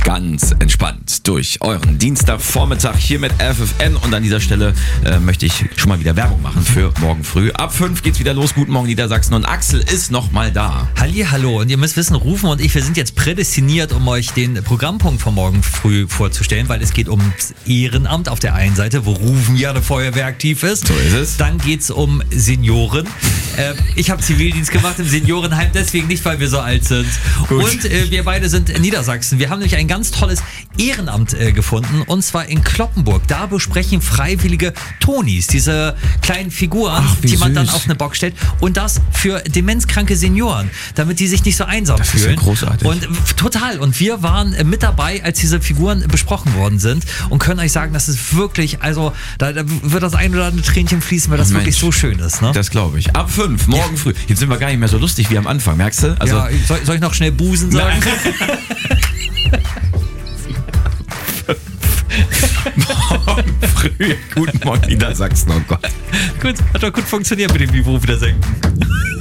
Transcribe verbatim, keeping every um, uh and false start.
ganz entspannt durch euren Dienstagvormittag hier mit F F N. Und an dieser Stelle äh, möchte ich schon mal wieder Werbung machen für morgen früh. Ab fünf geht's wieder los. Guten Morgen Niedersachsen. Und Axel ist noch mal da. Hallihallo. Und ihr müsst wissen, Rufen und ich, wir sind jetzt prädestiniert, um euch den Programmpunkt von morgen früh vorzustellen, weil es geht ums Ehrenamt auf der einen Seite, wo Rufen ja eine Feuerwehr aktiv ist. So ist es. Dann geht's um Senioren. Äh, ich habe Zivildienst gemacht im Seniorenheim, deswegen nicht, weil wir so alt sind. Gut. Und äh, wir beide sind in Niedersachsen. Wir haben nämlich ein ganz tolles Ehrenamt äh, gefunden, und zwar in Kloppenburg. Da besprechen freiwillige Tonis, diese kleinen Figuren, Ach, wie die man dann süß. auf eine Box stellt, und das für demenzkranke Senioren, damit die sich nicht so einsam Das ist ja fühlen. großartig. Und f- total. Und wir waren äh, mit dabei, als diese Figuren besprochen worden sind, und können euch sagen, das ist wirklich, also da, da wird das ein oder andere Tränchen fließen, weil das Mensch. wirklich so schön ist. Ne? Das glaube ich. Ab fünf, morgen früh. Jetzt sind wir gar nicht mehr so lustig wie am Anfang, merkst du? Also, ja, soll, soll ich noch schnell Busen sagen? morgen früh. Guten Morgen Niedersachsen, oh Gott. Gut, hat doch gut funktioniert mit dem Niveau wieder senken.